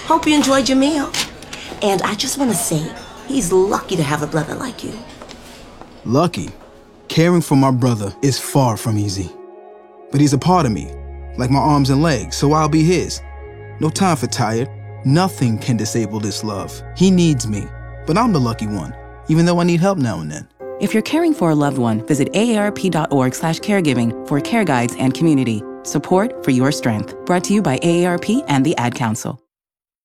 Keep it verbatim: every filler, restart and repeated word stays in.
Hope you enjoyed your meal. And I just want to say, he's lucky to have a brother like you. Lucky? Caring for my brother is far from easy. But he's a part of me, like my arms and legs, so I'll be his. No time for tired. Nothing can disable this love. He needs me, but I'm the lucky one, even though I need help now and then. If you're caring for a loved one, visit aarp.org slash caregiving for care guides and community. Support for your strength. Brought to you by A A R P and the Ad Council.